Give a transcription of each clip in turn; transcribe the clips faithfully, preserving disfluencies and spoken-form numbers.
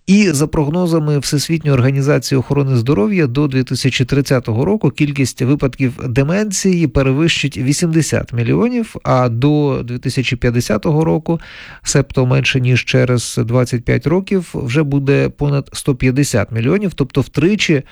І за прогнозами Всесвітньої організації охорони здоров'я до дві тисячі тридцятого року кількість випадків деменції перевищить вісімдесят мільйонів, а до дві тисячі п'ятдесятого року, себто менше ніж через двадцять п'ять років, вже буде понад сто п'ятдесят мільйонів, тобто втричі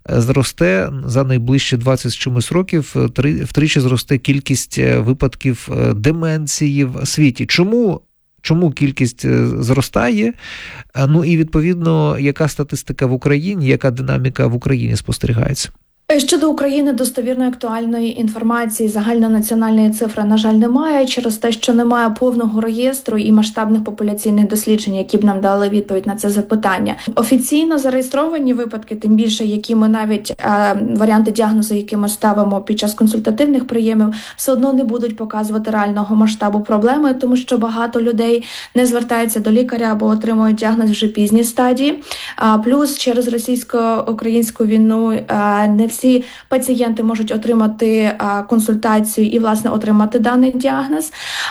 зросте за найближчі двадцять з чимось років, втричі зросте кількість випадків деменції в світі. Чому? Чому кількість зростає? Ну і, відповідно, яка статистика в Україні, яка динаміка в Україні спостерігається? Щодо України достовірної актуальної інформації, загальнонаціональної цифри, на жаль, немає, через те, що немає повного реєстру і масштабних популяційних досліджень, які б нам дали відповідь на це запитання. Офіційно зареєстровані випадки, тим більше, які ми навіть е, варіанти діагнозу, які ми ставимо під час консультативних прийомів, все одно не будуть показувати реального масштабу проблеми, тому що багато людей не звертаються до лікаря або отримують діагноз вже пізній стадії. А плюс через російсько-українську війну е, не всі пацієнти можуть отримати а, консультацію і, власне, отримати даний діагноз.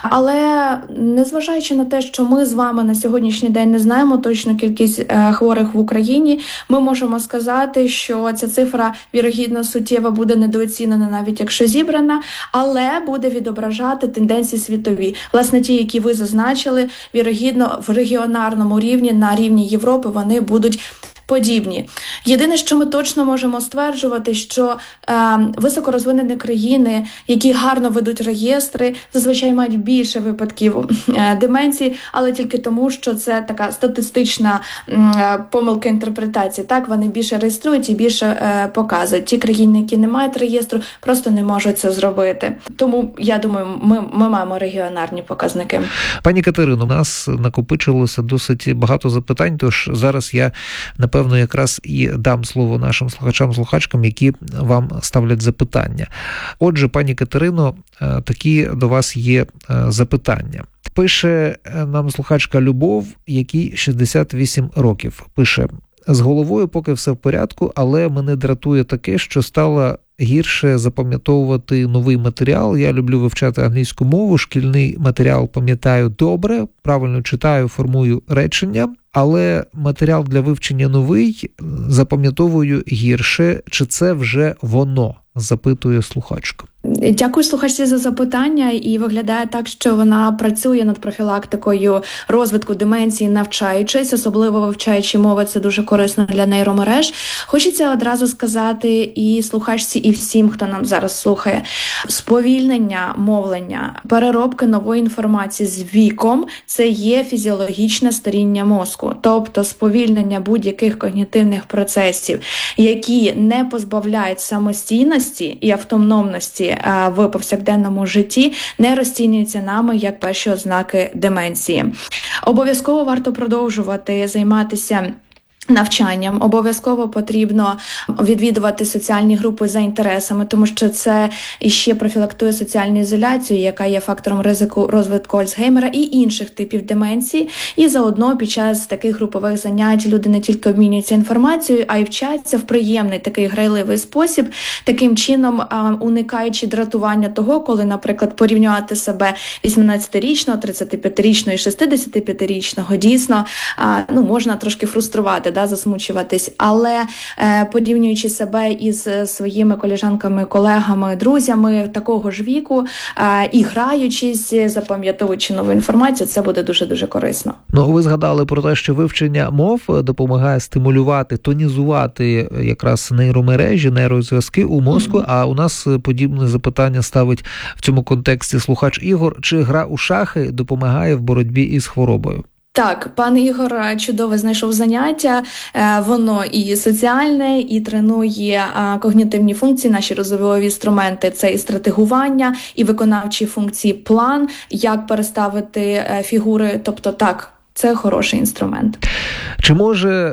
Але незважаючи на те, що ми з вами на сьогоднішній день не знаємо точну кількість е, хворих в Україні, ми можемо сказати, що ця цифра, вірогідно, суттєво буде недооцінена, навіть якщо зібрана, але буде відображати тенденції світові. Власне, ті, які ви зазначили, вірогідно, в регіонарному рівні, на рівні Європи, вони будуть подібні. Єдине, що ми точно можемо стверджувати, що е, високорозвинені країни, які гарно ведуть реєстри, зазвичай мають більше випадків е, деменції, але тільки тому, що це така статистична е, помилка інтерпретації. Так, вони більше реєструють і більше е, показують. Ті країни, які не мають реєстру, просто не можуть це зробити. Тому, я думаю, ми, ми маємо регіонарні показники. Пані Катерино, у нас накопичилося досить багато запитань, тож зараз я, напевно, Певно, якраз і дам слово нашим слухачам-слухачкам, які вам ставлять запитання. Отже, пані Катерино, такі до вас є запитання. Пише нам слухачка Любов, якій шістдесят вісім років. Пише: з головою поки все в порядку, але мене дратує таке, що стало гірше запам'ятовувати новий матеріал. Я люблю вивчати англійську мову, шкільний матеріал пам'ятаю добре, правильно читаю, формую речення, але матеріал для вивчення новий запам'ятовую гірше. Чи це вже воно? Запитує слухачка. Дякую слухачці за запитання, і виглядає так, що вона працює над профілактикою розвитку деменції, навчаючись, особливо вивчаючи мови, це дуже корисно для нейромереж. Хочеться одразу сказати і слухачці, і всім, хто нам зараз слухає, сповільнення мовлення, переробки нової інформації з віком – це є фізіологічне старіння мозку, тобто сповільнення будь-яких когнітивних процесів, які не позбавляють самостійності і автономності в повсякденному житті, не розцінюються нами як перші ознаки деменції. Обов'язково варто продовжувати займатися навчанням, обов'язково потрібно відвідувати соціальні групи за інтересами, тому що це іще профілактує соціальну ізоляцію, яка є фактором ризику розвитку Альцгеймера і інших типів деменції. І заодно під час таких групових занять люди не тільки обмінюються інформацією, а й вчаться в приємний такий грайливий спосіб, таким чином уникаючи дратування того, коли, наприклад, порівнювати себе вісімнадцятирічного, тридцятип'ятирічного і шістдесятип'ятирічного, дійсно, ну, можна трошки фруструвати, да, засмучуватись, але е, порівнюючи себе із своїми колежанками, колегами, друзями такого ж віку е, і граючись, запам'ятовуючи нову інформацію, це буде дуже-дуже корисно. Ну, ви згадали про те, що вивчення мов допомагає стимулювати, тонізувати якраз нейромережі, нейрозв'язки у мозку, mm-hmm. а у нас подібне запитання ставить в цьому контексті слухач Ігор: чи гра у шахи допомагає в боротьбі із хворобою? Так, пан Ігор чудово знайшов заняття, воно і соціальне, і тренує когнітивні функції, наші розумові інструменти, це і стратегування, і виконавчі функції, план, як переставити фігури, тобто так, це хороший інструмент. Чи може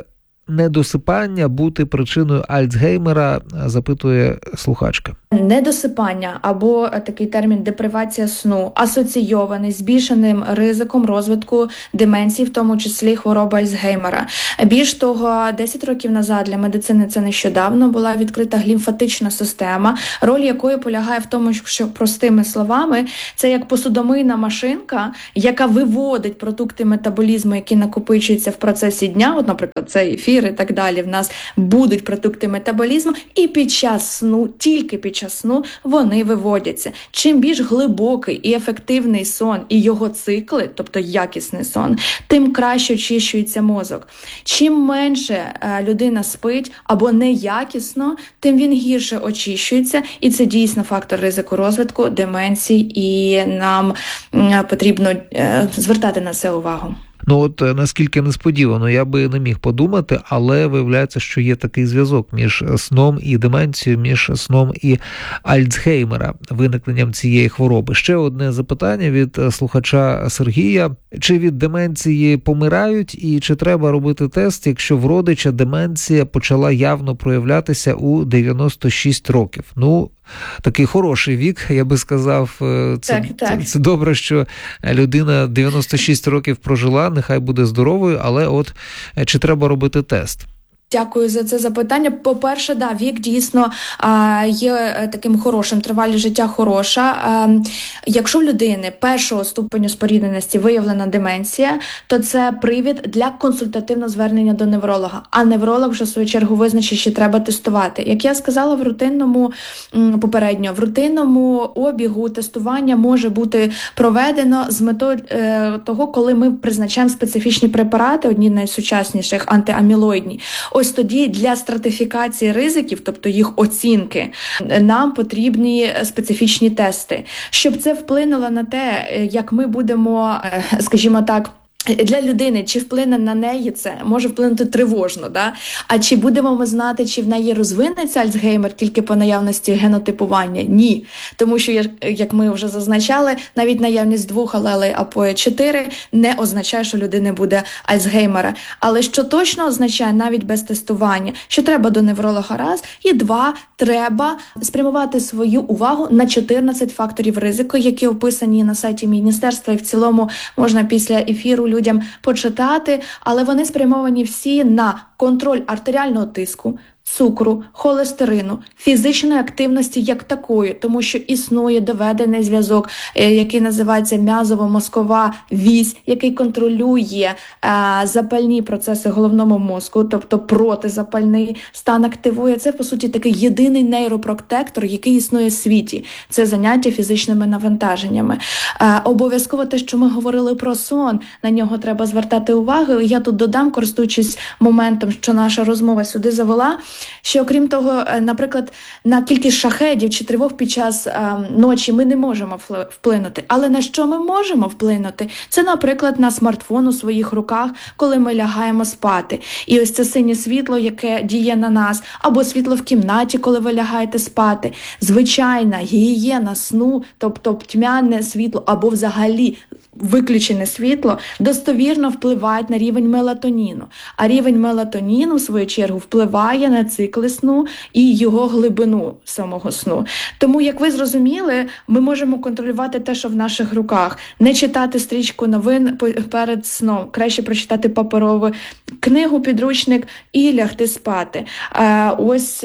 недосипання бути причиною Альцгеймера, запитує слухачка. Недосипання або такий термін депривація сну асоційований з збільшеним ризиком розвитку деменції, в тому числі хвороби Альцгеймера. Більш того, десять років назад для медицини це нещодавно була відкрита глімфатична система, роль якої полягає в тому, що простими словами, це як посудомийна машинка, яка виводить продукти метаболізму, які накопичуються в процесі дня, от, наприклад, це ефір і так далі, в нас будуть продукти метаболізму, і під час сну, тільки під час сну вони виводяться. Чим більш глибокий і ефективний сон і його цикли, тобто якісний сон, тим краще очищується мозок. Чим менше людина спить або неякісно, тим він гірше очищується, і це дійсно фактор ризику розвитку деменції, і нам потрібно звертати на це увагу. Ну от наскільки несподівано, я би не міг подумати, але виявляється, що є такий зв'язок між сном і деменцією, між сном і Альцгеймера, виникненням цієї хвороби. Ще одне запитання від слухача Сергія. Чи від деменції помирають і чи треба робити тест, якщо в родича деменція почала явно проявлятися у дев'яносто шість років? Ну, такий хороший вік, я би сказав. Це, так, так. це, це добре, що людина дев'яносто шість років прожила, нехай буде здоровою, але от чи треба робити тест? Дякую за це запитання. По-перше, да, вік дійсно а, є таким хорошим, тривалість життя хороша. А, якщо в людини першого ступеню спорідненості виявлена деменція, то це привід для консультативного звернення до невролога. А невролог вже в свою чергу визначить, що треба тестувати. Як я сказала, в рутинному попередньо, в рутинному обігу тестування може бути проведено з метою е, того, коли ми призначаємо специфічні препарати, одні з найсучасніших антиамілоїдні. Ось тоді для стратифікації ризиків, тобто їх оцінки, нам потрібні специфічні тести. Щоб це вплинуло на те, як ми будемо, скажімо так, для людини, чи вплине на неї це, може вплинути тривожно, да? А чи будемо ми знати, чи в неї розвинеться Альцгеймер тільки по наявності генотипування? Ні. Тому що, як ми вже зазначали, навіть наявність двох алелей ей пі о чотири не означає, що людини буде Альцгеймера. Але що точно означає, навіть без тестування, що треба до невролога раз, і два, треба спрямувати свою увагу на чотирнадцять факторів ризику, які описані на сайті міністерства, і в цілому можна після ефіру людям почитати, але вони спрямовані всі на контроль артеріального тиску, цукру, холестерину, фізичної активності як такої, тому що існує доведений зв'язок, який називається м'язово-мозкова вісь, який контролює е, запальні процеси в головному мозку, тобто протизапальний стан активує. Це, по суті, такий єдиний нейропротектор, який існує в світі. Це заняття фізичними навантаженнями. Е, обов'язково те, що ми говорили про сон, на нього треба звертати увагу. І я тут додам, користуючись моментом, що наша розмова сюди завела, що, окрім того, наприклад, на кількість шахедів чи тривог під час а, ночі ми не можемо вплинути. Але на що ми можемо вплинути? Це, наприклад, на смартфон у своїх руках, коли ми лягаємо спати. І ось це синє світло, яке діє на нас, або світло в кімнаті, коли ви лягаєте спати. Звичайна гігієна сну, тобто тьмяне світло, або взагалі виключене світло, достовірно впливають на рівень мелатоніну. А рівень мелатоніну, в свою чергу, впливає на цикли сну і його глибину самого сну. Тому, як ви зрозуміли, ми можемо контролювати те, що в наших руках. Не читати стрічку новин перед сном. Краще прочитати паперову книгу, підручник і лягти спати. А ось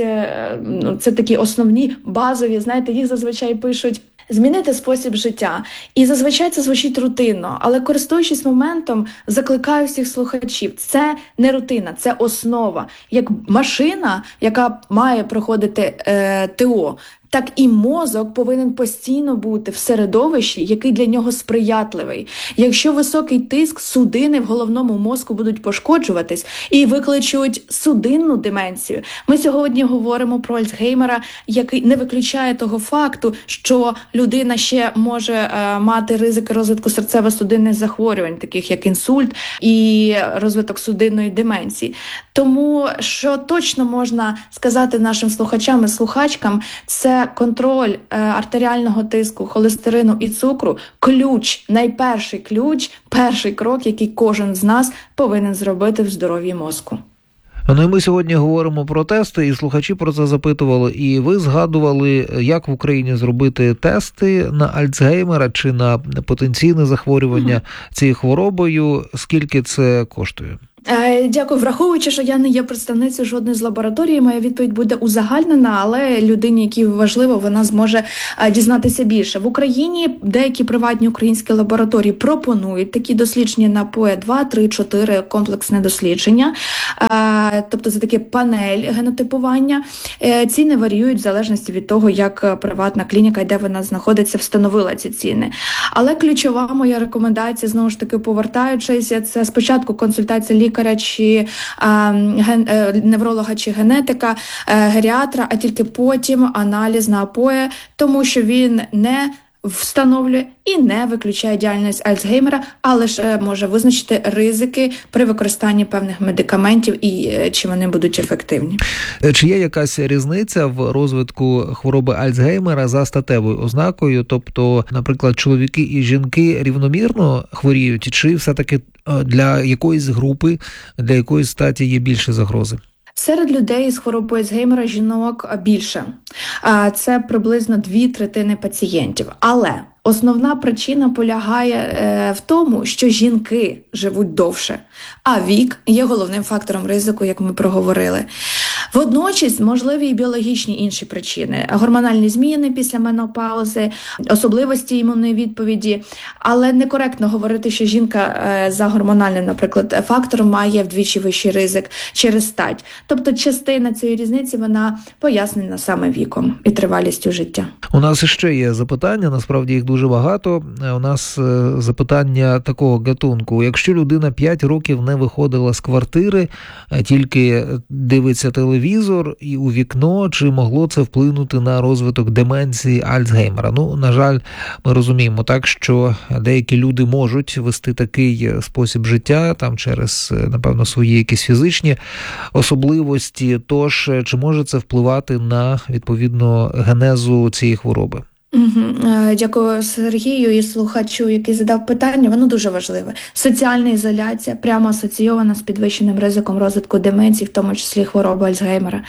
це такі основні, базові, знаєте, їх зазвичай пишуть змінити спосіб життя. І зазвичай це звучить рутинно, але користуючись моментом, закликаю всіх слухачів. Це не рутина, це основа. Як машина, яка має проходити е, ТО, так і мозок повинен постійно бути в середовищі, який для нього сприятливий. Якщо високий тиск, судини в головному мозку будуть пошкоджуватись і викличуть судинну деменцію. Ми сьогодні говоримо про Альцгеймера, який не виключає того факту, що людина ще може е, мати ризики розвитку серцево-судинних захворювань, таких як інсульт і розвиток судинної деменції. Тому, що точно можна сказати нашим слухачам і слухачкам, це контроль е, артеріального тиску, холестерину і цукру – ключ, найперший ключ, перший крок, який кожен з нас повинен зробити в здоров'ї мозку. Ну і ми сьогодні говоримо про тести, і слухачі про це запитували. І ви згадували, як в Україні зробити тести на Альцгеймера чи на потенційне захворювання mm-hmm. цією хворобою. Скільки це коштує? Дякую. Враховуючи, що я не є представницею жодної з лабораторій, моя відповідь буде узагальнена, але людині, якій важливо, вона зможе дізнатися більше. В Україні деякі приватні українські лабораторії пропонують такі дослідження на пе два, три, чотири комплексне дослідження, тобто це таке панель генотипування. Ціни варіюють в залежності від того, як приватна клініка, де вона знаходиться, встановила ці ціни. Але ключова моя рекомендація, знову ж таки, повертаючись, це спочатку консультація лікаря чи а, ген, невролога чи генетика, а, геріатра, а тільки потім аналіз на АПОЕ, тому що він не встановлює і не виключає діяльність Альцгеймера, а лише може визначити ризики при використанні певних медикаментів і чи вони будуть ефективні. Чи є якась різниця в розвитку хвороби Альцгеймера за статевою ознакою? Тобто, наприклад, чоловіки і жінки рівномірно хворіють, чи все-таки для якоїсь групи, для якоїсь статі є більше загрози? Серед людей з хворобою Альцгеймера жінок більше. Це приблизно дві третини пацієнтів. Але основна причина полягає в тому, що жінки живуть довше, а вік є головним фактором ризику, як ми проговорили. Водночас можливі і біологічні інші причини. Гормональні зміни після менопаузи, особливості імунної відповіді. Але некоректно говорити, що жінка за гормональним, наприклад, фактором має вдвічі вищий ризик через стать. Тобто частина цієї різниці, вона пояснена саме віком і тривалістю життя. У нас ще є запитання, насправді їх дуже багато. У нас запитання такого гатунку. Якщо людина п'ять років не виходила з квартири, тільки дивиться телевізор, телевізор і у вікно, чи могло це вплинути на розвиток деменції Альцгеймера? Ну, на жаль, ми розуміємо так, що деякі люди можуть вести такий спосіб життя, там через, напевно, свої якісь фізичні особливості. Тож, чи може це впливати на, відповідно, генезу цієї хвороби? Угу. Дякую Сергію і слухачу, який задав питання. Воно дуже важливе. Соціальна ізоляція прямо асоційована з підвищеним ризиком розвитку деменції, в тому числі хвороби Альцгеймера.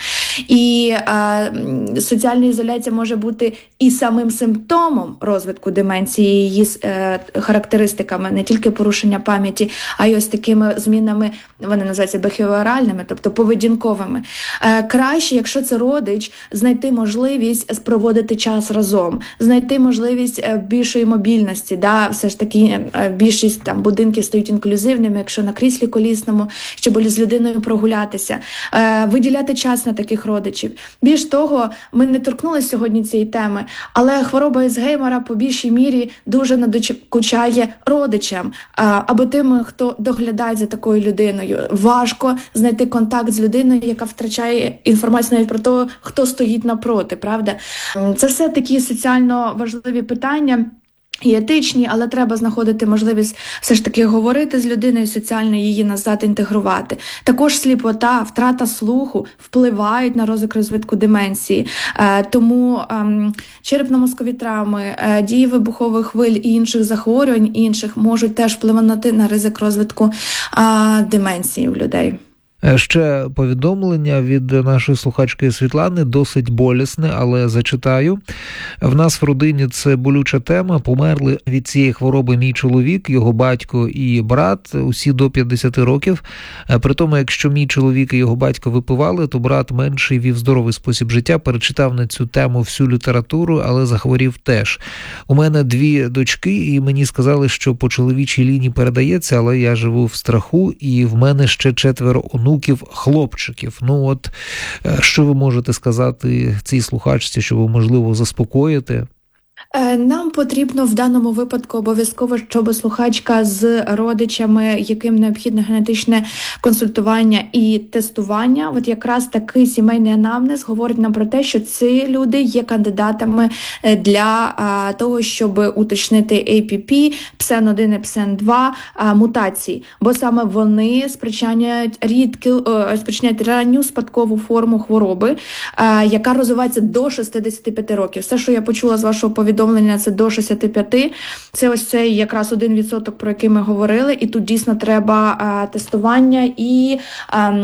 І а, соціальна ізоляція може бути і самим симптомом розвитку деменції, її е, характеристиками, не тільки порушення пам'яті, а й ось такими змінами, вони називаються бехевіоральними, тобто поведінковими. Е, краще, якщо це родич, знайти можливість спроводити час разом, знайти можливість більшої мобільності. Да? Все ж таки більшість там будинків стають інклюзивними, якщо на кріслі колісному, щоб з людиною прогулятися. Е, виділяти час на таких родичів. Більш того, ми не торкнулися сьогодні цієї теми, але хвороба Альцгеймера по більшій мірі дуже надокучає родичам, а, або тим, хто доглядає за такою людиною. Важко знайти контакт з людиною, яка втрачає інформацію навіть про те, хто стоїть напроти, правда? Це все такі соціально важливі питання. І етичні, але треба знаходити можливість все ж таки говорити з людиною, соціально її назад інтегрувати. Також сліпота, втрата слуху впливають на розвиток розвитку деменції. Е, тому е, черепно-мозкові травми, е, дії вибухових хвиль і інших захворювань інших можуть теж впливати на ризик розвитку е, деменції у людей. Ще повідомлення від нашої слухачки Світлани, досить болісне, але зачитаю. В нас в родині це болюча тема. Померли від цієї хвороби мій чоловік, його батько і брат, усі до п'ятдесят років. При тому, якщо мій чоловік і його батько випивали, то брат менший вів здоровий спосіб життя, перечитав на цю тему всю літературу, але захворів теж. У мене дві дочки, і мені сказали, що по чоловічій лінії передається, але я живу в страху, і в мене ще четверо онуків, хлопчиків. Ну от, що ви можете сказати цій слухачці, щоб, можливо, заспокоїти? Нам потрібно в даному випадку обов'язково, щоб слухачка з родичами, яким необхідне генетичне консультування і тестування, от якраз такий сімейний анамнез говорить нам про те, що ці люди є кандидатами для а, того, щоб уточнити ей пі пі, пс ен один і пс ен два а, мутації, бо саме вони спричиняють рідкі, о, спричиняють ранню спадкову форму хвороби, а, яка розвивається до шістдесят п'ять років. Все, що я почула з вашого повідомлення, повідомлення це до шістдесят п'ять. Це ось цей якраз один відсоток, про який ми говорили. І тут дійсно треба а, тестування і а,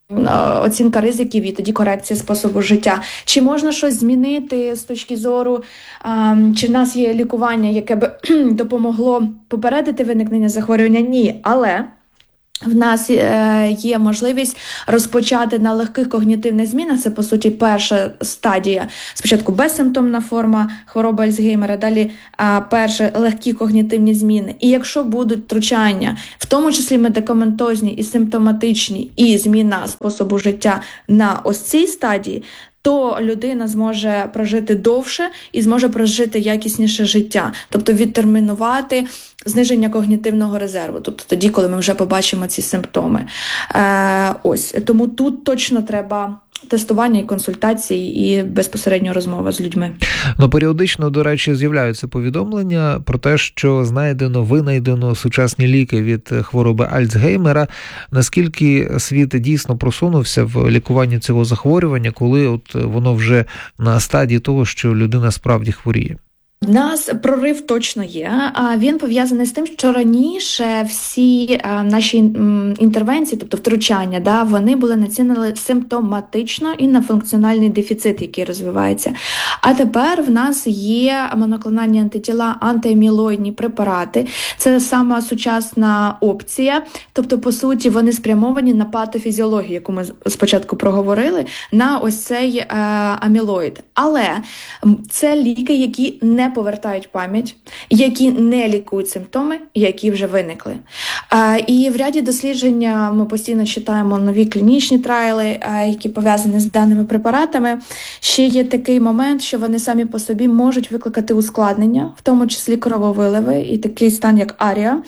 оцінка ризиків і тоді корекція способу життя. Чи можна щось змінити з точки зору, чи в нас є лікування, яке б допомогло попередити виникнення захворювання? Ні, але в нас є можливість розпочати на легких когнітивних змінах. Це, по суті, перша стадія. Спочатку безсимптомна форма хвороби Альцгеймера, далі перші легкі когнітивні зміни. І якщо будуть втручання, в тому числі медикаментозні і симптоматичні, і зміна способу життя на ось цій стадії, то людина зможе прожити довше і зможе прожити якісніше життя. Тобто відтермінувати зниження когнітивного резерву. Тобто тоді, коли ми вже побачимо ці симптоми. Е, ось. Тому тут точно треба тестування і консультації, і безпосередньо розмова з людьми. Ну, періодично, до речі, з'являються повідомлення про те, що знайдено, винайдено сучасні ліки від хвороби Альцгеймера. Наскільки світ дійсно просунувся в лікуванні цього захворювання, коли от воно вже на стадії того, що людина справді хворіє? У нас прорив точно є, а він пов'язаний з тим, що раніше всі а, наші інтервенції, тобто втручання, да, вони були націлені симптоматично і на функціональний дефіцит, який розвивається. А тепер в нас є моноклональні антитіла, антиамілоїдні препарати. Це сама сучасна опція, тобто, по суті, вони спрямовані на патофізіологію, яку ми спочатку проговорили, на ось цей а, амілоїд. Але це ліки, які не повертають пам'ять, які не лікують симптоми, які вже виникли. А, і в ряді досліджень ми постійно читаємо нові клінічні трайли, а, які пов'язані з даними препаратами. Ще є такий момент, що вони самі по собі можуть викликати ускладнення, в тому числі крововиливи і такий стан, як арія.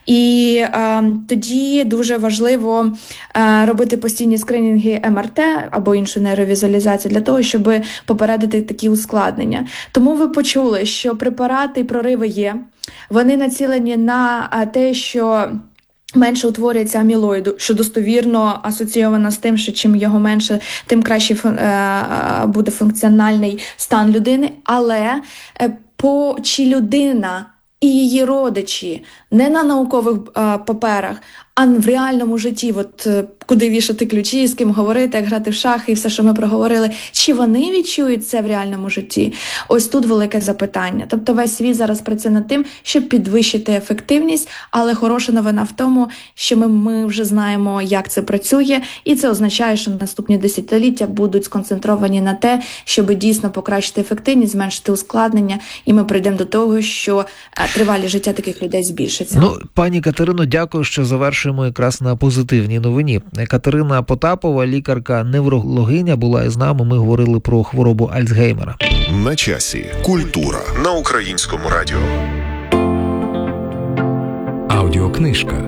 І а, тоді дуже важливо а, робити постійні скринінги ем ар те або іншу нейровізуалізацію для того, щоб попередити такі ускладнення. Тому ви почули, що препарати і прориви є. Вони націлені на те, що менше утворюється амілоїду, що достовірно асоційовано з тим, що чим його менше, тим краще буде функціональний стан людини. Але по чи людина і її родичі не на наукових а, паперах, а в реальному житті, от куди вішати ключі, з ким говорити, як грати в шахи і все, що ми проговорили, чи вони відчують це в реальному житті? Ось тут велике запитання. Тобто весь світ зараз працює над тим, щоб підвищити ефективність, але хороша новина в тому, що ми, ми вже знаємо, як це працює, і це означає, що наступні десятиліття будуть сконцентровані на те, щоб дійсно покращити ефективність, зменшити ускладнення, і ми прийдемо до того, що тривалість життя таких людей збільшиться. Ну, пані Катерино, дякую, що завершуємо якраз на позитивній новині. Катерина Потапова, лікарка-неврологиня, була із нами. Ми говорили про хворобу Альцгеймера. На часі. Культура на Українському радіо. Аудіокнижка.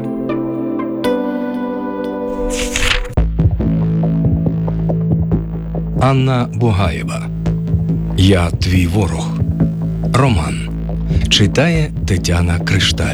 Анна Бугаєва. Я твій ворог. Роман. Читає Тетяна Кришталь.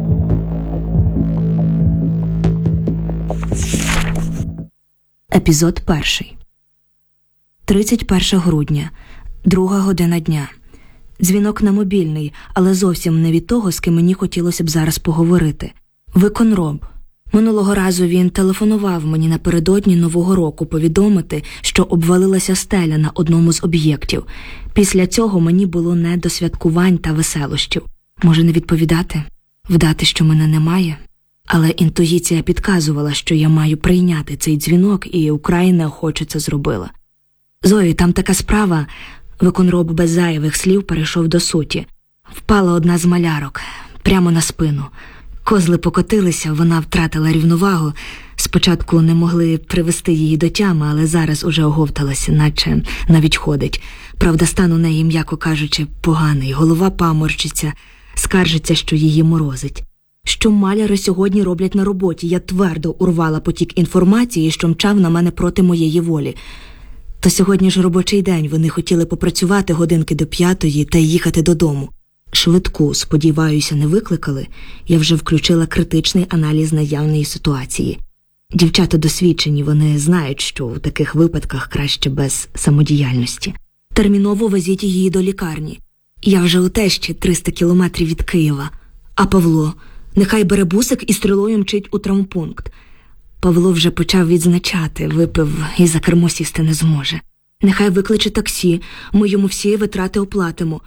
Епізод перший. тридцять першого грудня, друга година дня. Дзвінок на мобільний, але зовсім не від того, з ким мені хотілося б зараз поговорити. Виконроб. Минулого разу він телефонував мені напередодні Нового року повідомити, що обвалилася стеля на одному з об'єктів. Після цього мені було не до святкувань та веселощів. Може, не відповідати? Вдати, що мене немає? Але інтуїція підказувала, що я маю прийняти цей дзвінок, і вкрай неохоче це зробила. «Зої, там така справа...» Виконроб без зайвих слів перейшов до суті. Впала одна з малярок, прямо на спину. Козли покотилися, вона втратила рівновагу. Спочатку не могли привести її до тями, але зараз уже оговталася, наче навіть ходить. Правда, стан у неї, м'яко кажучи, поганий. Голова паморчиться, скаржиться, що її морозить. Що маляри сьогодні роблять на роботі? Я твердо урвала потік інформації, що мчав на мене проти моєї волі. Та сьогодні ж робочий день, вони хотіли попрацювати годинки до п'ятої та їхати додому. Швидку, сподіваюся, не викликали. Я вже включила критичний аналіз наявної ситуації. Дівчата досвідчені, вони знають, що у таких випадках краще без самодіяльності. Терміново везіть її до лікарні. Я вже у тещі триста кілометрів від Києва. А Павло? Нехай бере бусик і стрілою мчить у травмпункт. Павло вже почав відзначати, випив і за кермо сісти не зможе. Нехай викличе таксі, ми йому всі витрати оплатимо.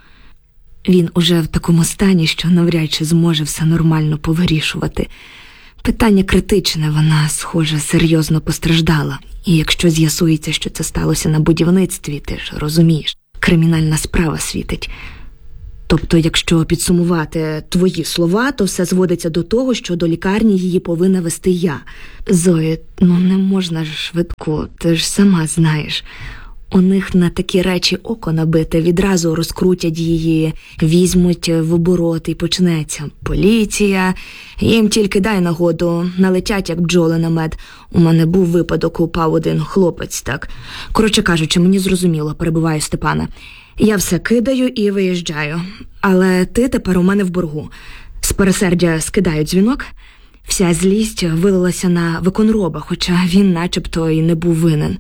Він уже в такому стані, що навряд чи зможе все нормально повирішувати. Питання критичне, вона, схоже, серйозно постраждала. І якщо з'ясується, що це сталося на будівництві, ти ж розумієш, кримінальна справа світить. Тобто, якщо підсумувати твої слова, то все зводиться до того, що до лікарні її повинна вести я. Зої, ну не можна ж швидко, ти ж сама знаєш. У них на такі речі око набите, відразу розкрутять її, візьмуть в оборот і почнеться. Поліція, їм тільки дай нагоду, налетять як бджоли на мед. У мене був випадок, упав один хлопець, так. Коротше кажучи, мені зрозуміло, перебиваю Степана. Я все кидаю і виїжджаю, але ти тепер у мене в боргу. З пересердя скидаю дзвінок, вся злість вилилася на виконроба, хоча він начебто і не був винен.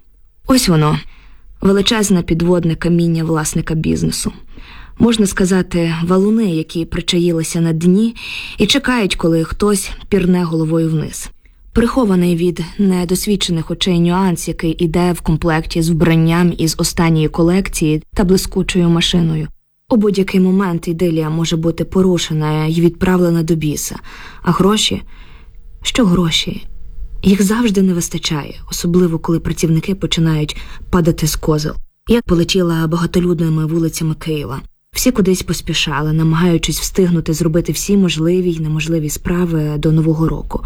Ось воно, величезне підводне каміння власника бізнесу. Можна сказати, валуни, які причаїлися на дні і чекають, коли хтось пірне головою вниз. Прихований від недосвідчених очей нюанс, який іде в комплекті з вбранням із останньої колекції та блискучою машиною. У будь-який момент ідилія може бути порушена і відправлена до біса. А гроші? Що гроші? Їх завжди не вистачає, особливо коли працівники починають падати з козел. Я полетіла багатолюдними вулицями Києва. Всі кудись поспішали, намагаючись встигнути зробити всі можливі й неможливі справи до Нового року.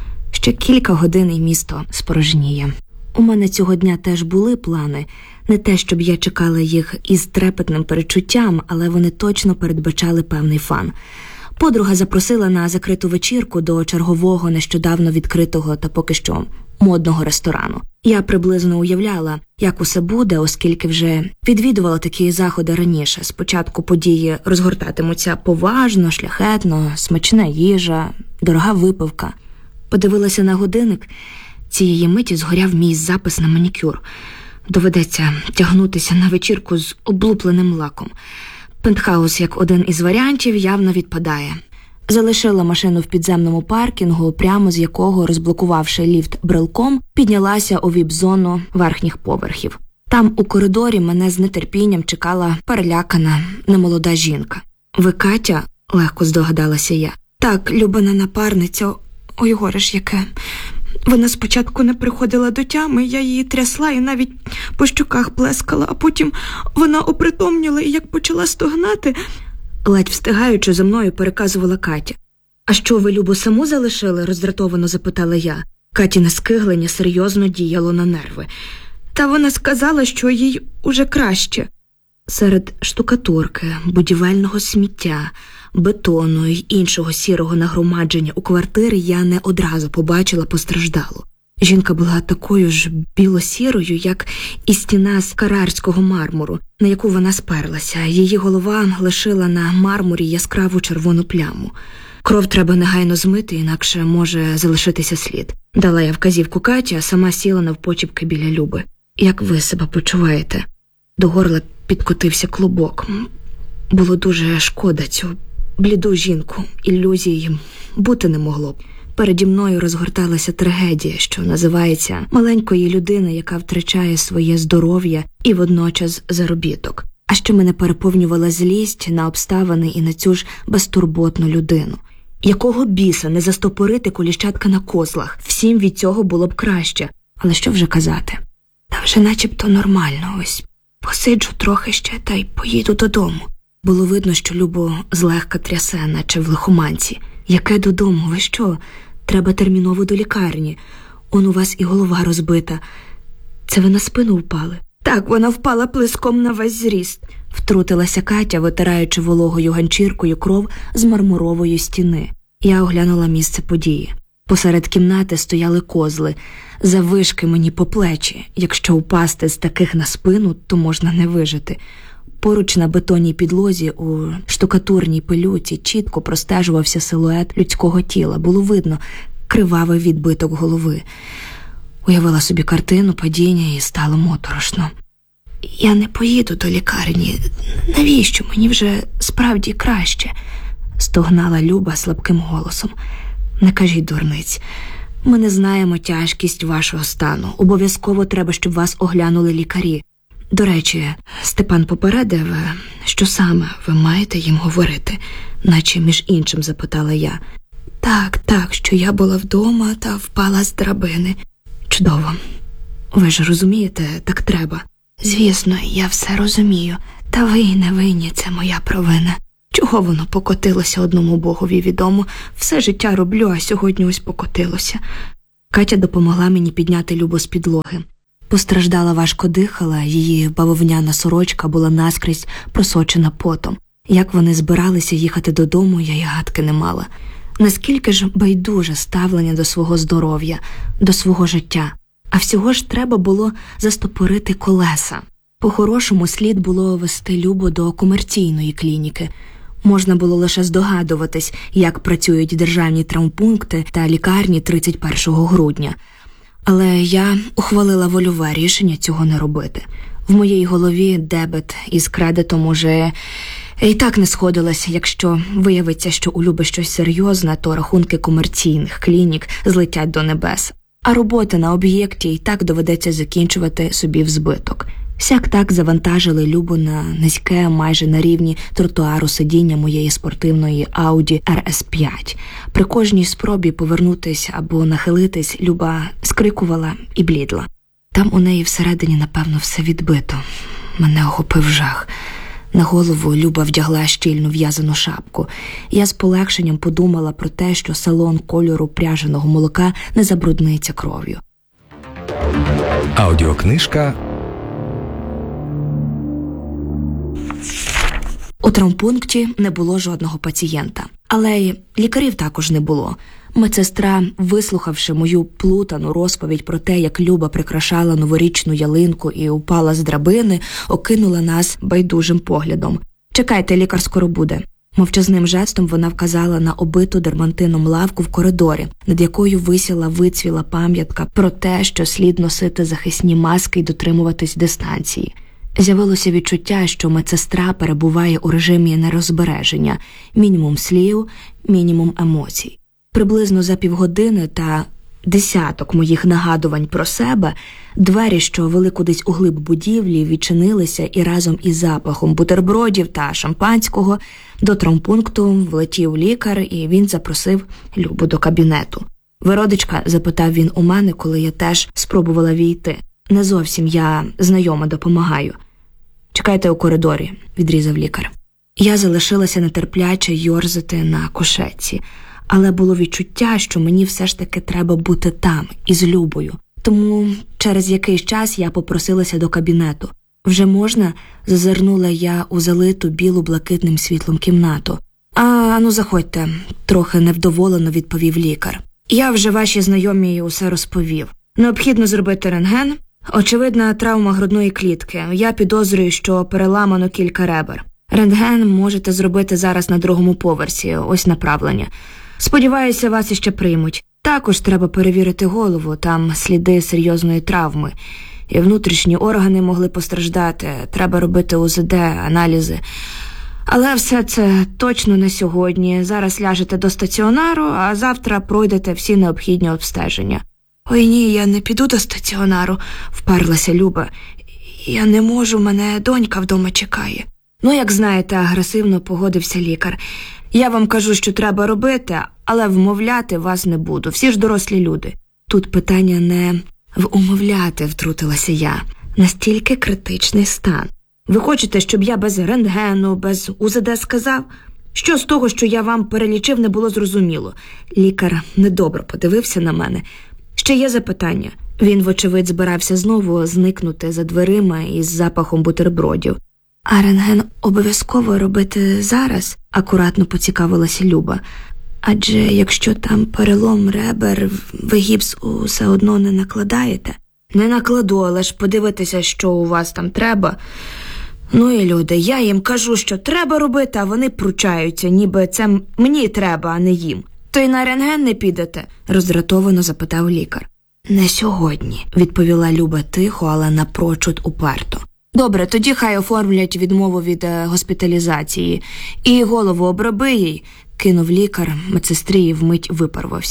Ще кілька годин і місто спорожніє. У мене цього дня теж були плани. Не те, щоб я чекала їх із трепетним перечуттям, але вони точно передбачали певний фан. Подруга запросила на закриту вечірку до чергового нещодавно відкритого та поки що модного ресторану. Я приблизно уявляла, як усе буде, оскільки вже відвідувала такі заходи раніше. Спочатку події розгортатимуться поважно, шляхетно, смачна їжа, дорога випивка. Подивилася на годинник. Цієї миті згоряв мій запис на манікюр. Доведеться тягнутися на вечірку з облупленим лаком. Пентхаус, як один із варіантів, явно відпадає. Залишила машину в підземному паркінгу, прямо з якого, розблокувавши ліфт брелком, піднялася у віп-зону верхніх поверхів. Там у коридорі мене з нетерпінням чекала перелякана немолода жінка. «Ви Катя?» – легко здогадалася я. «Так, любина напарниця. Ой, горе ж яке. Вона спочатку не приходила до тями, я її трясла і навіть по щоках плескала, а потім вона опритомніла і як почала стогнати...» Ледь встигаючи, за мною переказувала Катя. «А що, ви Любу саму залишили?» – роздратовано запитала я. Катіне скиглення серйозно діяло на нерви. «Та вона сказала, що їй уже краще». Серед штукатурки, будівельного сміття, бетону й іншого сірого нагромадження у квартирі я не одразу побачила постраждалу. Жінка була такою ж білосірою, як і стіна з карарського мармуру, на яку вона сперлася. Її голова лишила на мармурі яскраву червону пляму. «Кров треба негайно змити, інакше може залишитися слід». Дала я вказівку Каті, а сама сіла навпочіпки біля Люби. «Як ви себе почуваєте?» До горла підкотився клубок. Було дуже шкода цю бліду жінку. Ілюзії бути не могло б. Переді мною розгорталася трагедія, що називається маленької людини, яка втрачає своє здоров'я і водночас заробіток. А ще мене переповнювала злість на обставини і на цю ж безтурботну людину. Якого біса не застопорити коліщатка на козлах? Всім від цього було б краще. Але що вже казати? Та вже начебто нормально, ось посиджу трохи ще та й поїду додому. Було видно, що Любу злегка трясе, наче в лихоманці. «Яке додому? Ви що? Треба терміново до лікарні. Он у вас і голова розбита. Це ви на спину впали?» «Так, вона впала плеском на весь зріст», – втрутилася Катя, витираючи вологою ганчіркою кров з мармурової стіни. Я оглянула місце події. Посеред кімнати стояли козли, заввишки мені по плечі. Якщо упасти з таких на спину, то можна не вижити. Поруч на бетонній підлозі у штукатурній пилюці чітко простежувався силует людського тіла. Було видно кривавий відбиток голови. Уявила собі картину падіння і стало моторошно. «Я не поїду до лікарні. Навіщо? Мені вже справді краще», – стогнала Люба слабким голосом. «Не кажіть дурниць. Ми не знаємо тяжкість вашого стану. Обов'язково треба, щоб вас оглянули лікарі. До речі, Степан попередив, що саме ви маєте їм говорити, наче між іншим запитала я. Так, так, що я була вдома та впала з драбини. Чудово. Ви ж розумієте, так треба. Звісно, я все розумію. Та ви й не винні, це моя провина. Чого воно покотилося, одному Богові відомо. Все життя роблю, а сьогодні ось покотилося. Катя допомогла мені підняти Любу з підлоги. Постраждала, важко дихала, її бавовняна сорочка була наскрізь просочена потом. Як вони збиралися їхати додому, я й гадки не мала. Наскільки ж байдуже ставлення до свого здоров'я, до свого життя. А всього ж треба було застопорити колеса. По-хорошому слід було вести Любу до комерційної клініки. Можна було лише здогадуватись, як працюють державні травмпункти та лікарні тридцять першого грудня. Але я ухвалила вольове рішення цього не робити. В моїй голові дебет із кредитом уже і так не сходилось. Якщо виявиться, що у Люби щось серйозне, то рахунки комерційних клінік злетять до небес. А робота на об'єкті і так доведеться закінчувати собі в збиток. Сяк-так завантажили Любу на низьке, майже на рівні тротуару сидіння моєї спортивної Audi ар ес п'ять. При кожній спробі повернутись або нахилитись, Люба скрикувала і блідла. Там у неї всередині, напевно, все відбито. Мене охопив жах. На голову Люба вдягла щільну в'язану шапку. Я з полегшенням подумала про те, що салон кольору пряженого молока не забрудниться кров'ю. Аудіокнижка У травмпункті не було жодного пацієнта. Але й лікарів також не було. Медсестра, вислухавши мою плутану розповідь про те, як Люба прикрашала новорічну ялинку і упала з драбини, окинула нас байдужим поглядом. «Чекайте, лікар скоро буде». Мовчазним жестом вона вказала на обиту дермантином лавку в коридорі, над якою висіла вицвіла пам'ятка про те, що слід носити захисні маски й дотримуватись дистанції. З'явилося відчуття, що медсестра перебуває у режимі нерозбереження, мінімум слів, мінімум емоцій. Приблизно за півгодини та десяток моїх нагадувань про себе, двері, що вели кудись у глиб будівлі, відчинилися, і разом із запахом бутербродів та шампанського до травмпункту влетів лікар, і він запросив Любу до кабінету. «Ви родичка?» – запитав він у мене, коли я теж спробувала війти. «Не зовсім, я знайома, допомагаю». «Чекайте у коридорі», – відрізав лікар. Я залишилася нетерпляче йорзати на кушетці, але було відчуття, що мені все ж таки треба бути там, із Любою. Тому через якийсь час я попросилася до кабінету. «Вже можна?» – зазирнула я у залиту біло-блакитним світлом кімнату. «А, ну заходьте», – трохи невдоволено відповів лікар. «Я вже вашій знайомій усе розповів. Необхідно зробити рентген. Очевидна травма грудної клітки. Я підозрюю, що переламано кілька ребер. Рентген можете зробити зараз на другому поверсі, ось направлення. Сподіваюся, вас іще приймуть. Також треба перевірити голову, там сліди серйозної травми. І внутрішні органи могли постраждати, треба робити у зе де, аналізи. Але все це точно не сьогодні. Зараз ляжете до стаціонару, а завтра пройдете всі необхідні обстеження». «Ой ні, я не піду до стаціонару», – впарлася Люба. «Я не можу, мене донька вдома чекає». «Ну, як знаєте», – агресивно погодився лікар. «Я вам кажу, що треба робити, але вмовляти вас не буду. Всі ж дорослі люди». «Тут питання не в умовляти», – втрутилася я. «Настільки критичний стан. Ви хочете, щоб я без рентгену, без у зет де сказав? Що з того, що я вам перелічив, не було зрозуміло?» Лікар недобро подивився на мене. «Ще є запитання». Він, вочевидь, збирався знову зникнути за дверима із запахом бутербродів. «А рентген обов'язково робити зараз?» – акуратно поцікавилася Люба. «Адже якщо там перелом ребер, ви гіпс усе одно не накладаєте?» «Не накладу, але ж подивитися, що у вас там треба». «Ну і люди, я їм кажу, що треба робити, а вони пручаються, ніби це мені треба, а не їм». «То й на рентген не підете?» – роздратовано запитав лікар. «Не сьогодні», – відповіла Люба тихо, але напрочуд уперто. «Добре, тоді хай оформлять відмову від е, госпіталізації. І голову оброби їй», – кинув лікар, медсестрі вмить випарвався.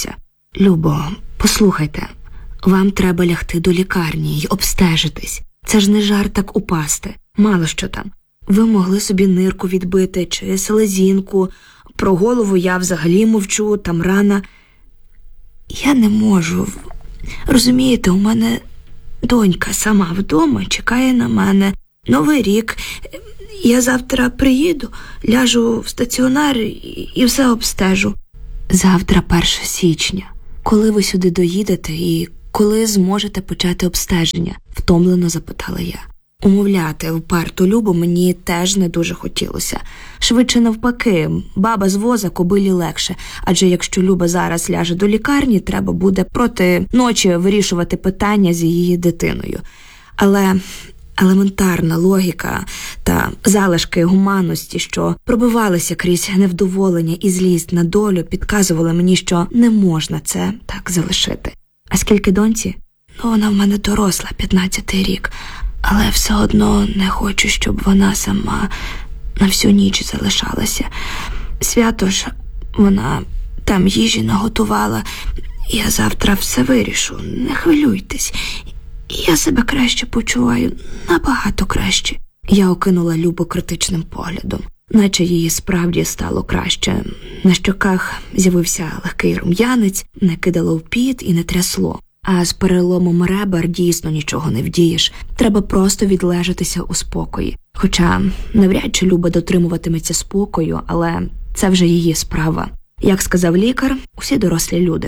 Любо, послухайте, вам треба лягти до лікарні й обстежитись. Це ж не жарт так упасти. Мало що там. Ви могли собі нирку відбити чи селезінку. Про голову я взагалі мовчу, там рана. Я не можу. Розумієте, у мене донька сама вдома чекає на мене. Новий рік. Я завтра приїду, ляжу в стаціонар і все обстежу. Завтра перше січня. Коли ви сюди доїдете і коли зможете почати обстеження? Втомлено запитала я. Умовляти вперту Любу мені теж не дуже хотілося. Швидше навпаки, баба з воза кобилі легше, адже якщо Люба зараз ляже до лікарні, треба буде проти ночі вирішувати питання з її дитиною. Але елементарна логіка та залишки гуманності, що пробивалися крізь невдоволення і злість на долю, підказували мені, що не можна це так залишити. А скільки доньці? Ну, вона в мене доросла, п'ятнадцятий рік. Але все одно не хочу, щоб вона сама на всю ніч залишалася. Свято ж, вона там їжі наготувала. Я завтра все вирішу, не хвилюйтесь. Я себе краще почуваю, набагато краще. Я окинула Любу критичним поглядом, наче її справді стало краще. На щоках з'явився легкий рум'янець, не кидало в піт і не трясло. А з переломом ребер дійсно нічого не вдієш. Треба просто відлежатися у спокої. Хоча навряд чи Люба дотримуватиметься спокою, але це вже її справа. Як сказав лікар, усі дорослі люди.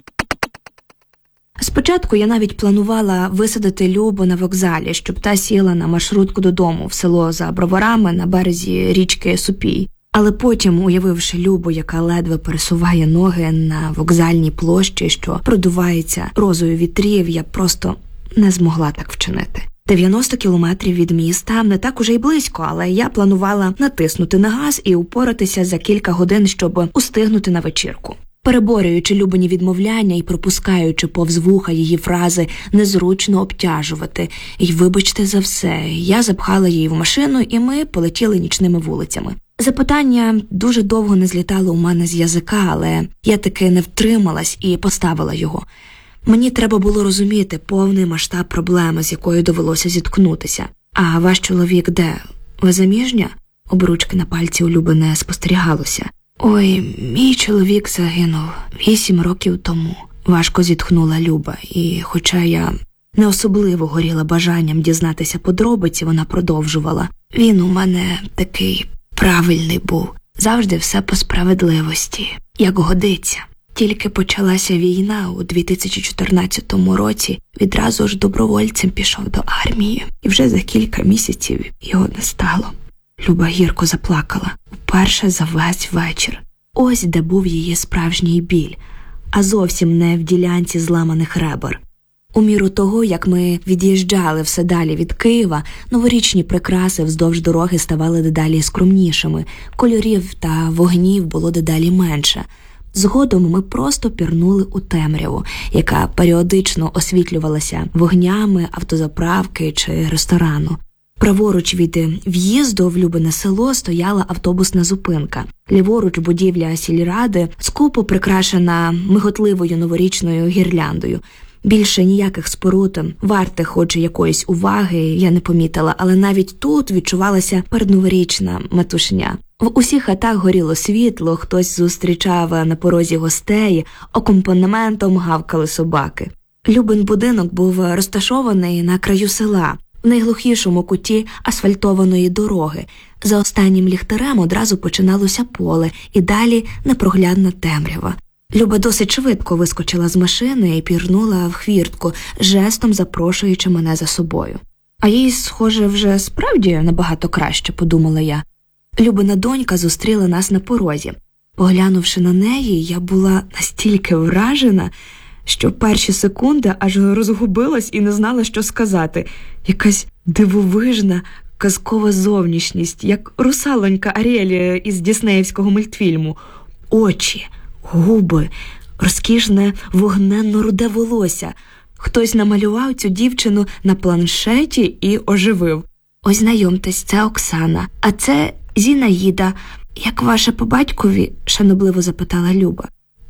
Спочатку я навіть планувала висадити Любу на вокзалі, щоб та сіла на маршрутку додому в село за Броварами на березі річки Супій. Але потім, уявивши Любу, яка ледве пересуває ноги на вокзальній площі, що продувається розою вітрів, я просто не змогла так вчинити. дев'яносто кілометрів від міста не так уже й близько, але я планувала натиснути на газ і упоратися за кілька годин, щоб устигнути на вечірку. Переборюючи Любині відмовляння і пропускаючи повз вуха її фрази «незручно обтяжувати» і «вибачте за все», я запхала її в машину, і ми полетіли нічними вулицями. Запитання дуже довго не злітало у мене з язика, але я таки не втрималась і поставила його. Мені треба було розуміти повний масштаб проблеми, з якою довелося зіткнутися. «А ваш чоловік де? Ви заміжня?» Обручки на пальці у Люби не спостерігалося. «Ой, мій чоловік загинув вісім років тому», – важко зітхнула Люба, і хоча я не особливо горіла бажанням дізнатися подробиці, вона продовжувала. «Він у мене такий правильний був, завжди все по справедливості, як годиться. Тільки почалася війна у дві тисячі чотирнадцятому році, відразу ж добровольцем пішов до армії, і вже за кілька місяців його не стало». Люба гірко заплакала, вперше за весь вечір. Ось де був її справжній біль, а зовсім не в ділянці зламаних ребер. У міру того, як ми від'їжджали все далі від Києва, новорічні прикраси вздовж дороги ставали дедалі скромнішими, кольорів та вогнів було дедалі менше. Згодом ми просто пірнули у темряву, яка періодично освітлювалася вогнями автозаправки чи ресторану. Праворуч від в'їзду в Любине село стояла автобусна зупинка. Ліворуч будівля сільради, скупо прикрашена миготливою новорічною гірляндою. Більше ніяких споруд, вартих хоч якоїсь уваги, я не помітила, але навіть тут відчувалася передноворічна метушня. В усіх хатах горіло світло, хтось зустрічав на порозі гостей, акомпанементом гавкали собаки. Любин будинок був розташований на краю села, в найглухішому куті асфальтованої дороги. За останнім ліхтарем одразу починалося поле, і далі непроглядна темрява. Люба досить швидко вискочила з машини і пірнула в хвіртку, жестом запрошуючи мене за собою. А їй, схоже, вже справді набагато краще, подумала я. Любина донька зустріла нас на порозі. Поглянувши на неї, я була настільки вражена, що перші секунди аж розгубилась і не знала, що сказати. Якась дивовижна, казкова зовнішність, як русалонька Аріель із діснеївського мультфільму. Очі, губи, розкішне вогненно-руде волосся. Хтось намалював цю дівчину на планшеті і оживив. «Ось знайомтесь, це Оксана, а це Зінаїда. Як ваше по батькові?» – шанобливо запитала Люба.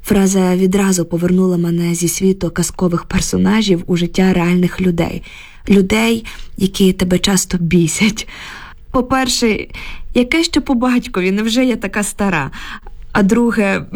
Фраза відразу повернула мене зі світу казкових персонажів у життя реальних людей. Людей, які тебе часто бісять. По-перше, яке ще по батькові, невже я така стара? А друге,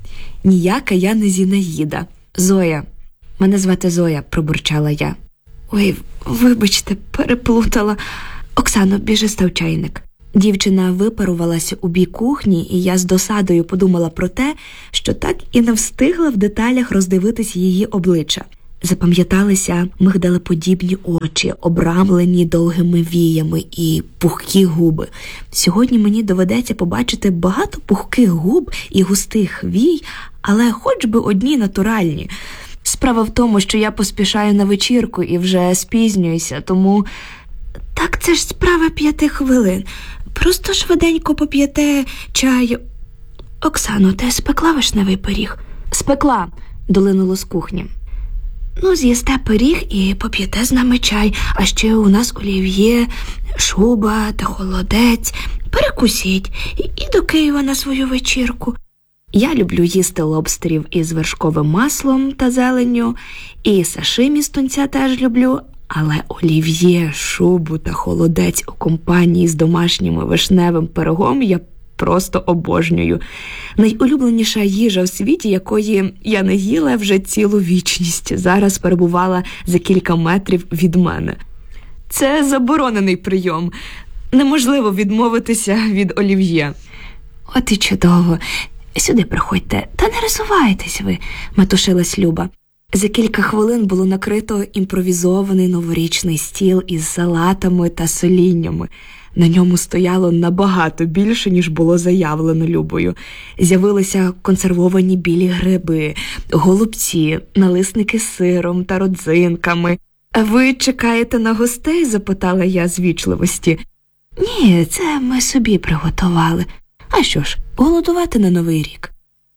ніяка я не Зінаїда. Зоя. Мене звати Зоя, пробурчала я. Ой, вибачте, переплутала. Оксано, біжи став чайник. Дівчина випарувалася у бік кухні, і я з досадою подумала про те, що так і не встигла в деталях роздивитись її обличчя. Запам'яталися мигдалеподібні очі, обрамлені довгими віями, і пухкі губи. Сьогодні мені доведеться побачити багато пухких губ і густих вій, але хоч би одні натуральні. Справа в тому, що я поспішаю на вечірку і вже спізнююся, тому... Так це ж справа п'яти хвилин. Просто швиденько поп'єте чай. Оксано, ти спекла вишневий пиріг? Спекла, долинуло з кухні. Ну, з'їсте пиріг і поп'єте з нами чай. А ще у нас олів'є, шуба та холодець. Перекусіть і до Києва на свою вечірку. Я люблю їсти лобстерів із вершковим маслом та зеленню, і сашимі з тунця теж люблю, але олів'є, шубу та холодець у компанії з домашнім вишневим пирогом я просто обожнюю. Найулюбленіша їжа в світі, якої я не їла вже цілу вічність, зараз перебувала за кілька метрів від мене. Це заборонений прийом. Неможливо відмовитися від олів'є. От і чудово. Сюди приходьте, та не розсувайтесь ви, метушилась Люба. За кілька хвилин було накрито імпровізований новорічний стіл із салатами та соліннями. На ньому стояло набагато більше, ніж було заявлено Любою. З'явилися консервовані білі гриби, голубці, налисники з сиром та родзинками. «А ви чекаєте на гостей?» – запитала я з вічливості. «Ні, це ми собі приготували. А що ж, голодувати на Новий рік».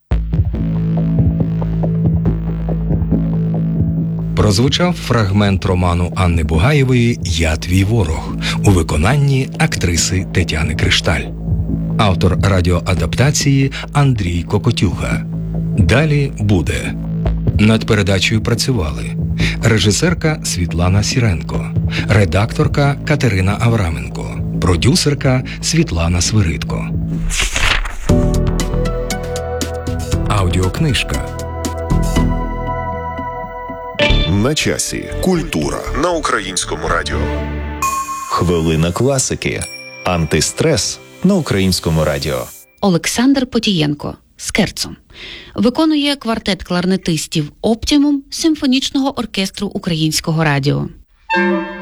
Прозвучав фрагмент роману Анни Бугаєвої «Я твій ворог» у виконанні актриси Тетяни Кришталь. Автор радіоадаптації Андрій Кокотюга. Далі буде. Над передачею працювали режисерка Світлана Сіренко, редакторка Катерина Авраменко, продюсерка Світлана Свиридко. Аудіокнижка. На часі. Культура на Українському радіо. Хвилина класики. Антистрес на Українському радіо. Олександр Потієнко. Скерцо. Виконує квартет кларнетистів «Оптімум» Симфонічного оркестру Українського радіо.